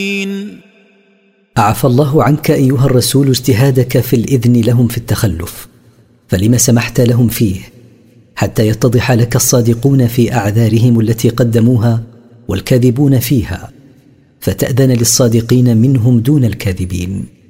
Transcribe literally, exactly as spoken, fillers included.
عفى الله عنك أيها الرسول اجتهادك في الإذن لهم في التخلف، فلم سمحت لهم فيه حتى يتضح لك الصادقون في أعذارهم التي قدموها والكاذبون فيها، فتأذن للصادقين منهم دون الكاذبين.